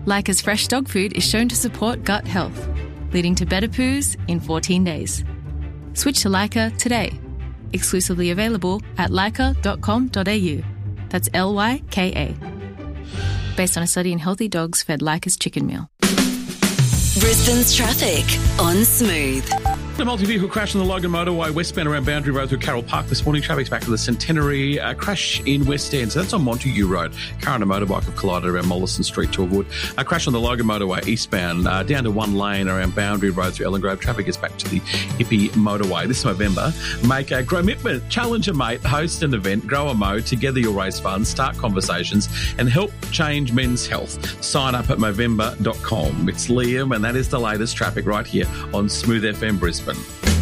Leica's fresh dog food is shown to support gut health, leading to better poos in 14 days. Switch to Leica today. Exclusively available at leica.com.au. That's Lyka. Based on a study in healthy dogs fed Leica's chicken meal. Brisbane's traffic on Smooth. A multi-vehicle crash on the Logan motorway westbound around Boundary Road through Carroll Park this morning. Traffic's back to the Centenary. Crash in West End. So that's on Montague Road. Car and a motorbike have collided around Mollison Street to avoid a crash on the Logan motorway eastbound down to one lane around Boundary Road through Ellen Grove. Traffic is back to the Hippie motorway. This November, make a commitment. Challenge a mate. Host an event. Grow a mo. Together you'll raise funds. Start conversations and help change men's health. Sign up at Movember.com. It's Liam and that is the latest traffic right here on Smooth FM Brisbane.